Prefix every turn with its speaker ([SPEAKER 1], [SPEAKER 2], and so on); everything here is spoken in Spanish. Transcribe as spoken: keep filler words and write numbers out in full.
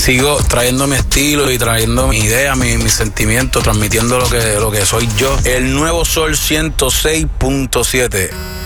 [SPEAKER 1] sigo trayendo mi estilo y trayendo mi idea, mi, mi sentimiento, transmitiendo lo que, lo que soy yo. El nuevo Sol ciento seis punto siete.